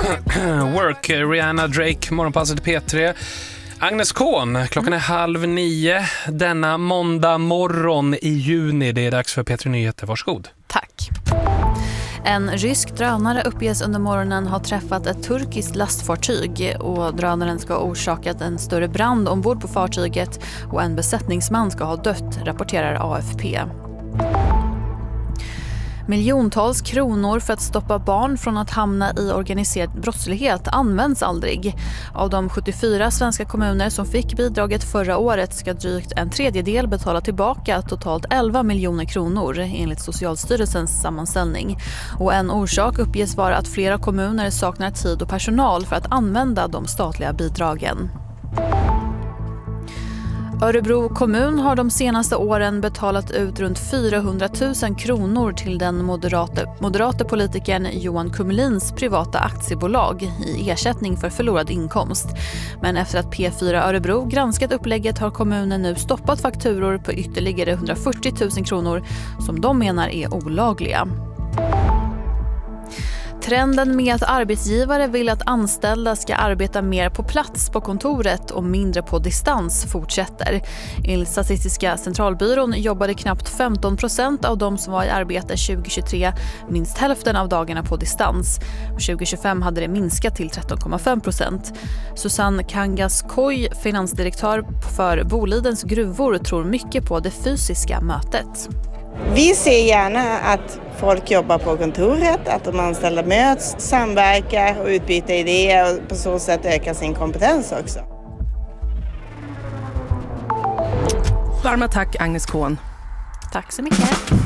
Work, Rihanna, Drake, morgonpasset P3. Agnes Kohn, klockan är 8:30 denna måndag morgon i juni. Det är dags för P3 Nyheter. Varsågod. Tack. En rysk drönare uppges under morgonen ha träffat ett turkiskt lastfartyg och drönaren ska ha orsakat en större brand ombord på fartyget och en besättningsman ska ha dött, rapporterar AFP. Miljontals kronor för att stoppa barn från att hamna i organiserad brottslighet används aldrig. Av de 74 svenska kommuner som fick bidraget förra året ska drygt en tredjedel betala tillbaka totalt 11 miljoner kronor enligt Socialstyrelsens sammanställning. Och en orsak uppges vara att flera kommuner saknar tid och personal för att använda de statliga bidragen. Örebro kommun har de senaste åren betalat ut runt 400 000 kronor till den moderata politikern Johan Kummelins privata aktiebolag i ersättning för förlorad inkomst. Men efter att P4 Örebro granskat upplägget har kommunen nu stoppat fakturor på ytterligare 140 000 kronor som de menar är olagliga. Trenden med att arbetsgivare vill att anställda ska arbeta mer på plats på kontoret och mindre på distans fortsätter. Enligt Statistiska centralbyrån jobbade knappt 15% av de som var i arbete 2023 minst hälften av dagarna på distans. 2025 hade det minskat till 13,5%. Susanne Kangas-Koy, finansdirektör för Bolidens gruvor, tror mycket på det fysiska mötet. Vi ser gärna att folk jobbar på kontoret, att de anställda möts, samverkar och utbyter idéer och på så sätt ökar sin kompetens också. Varma tack Agnes Kohn. Tack så mycket.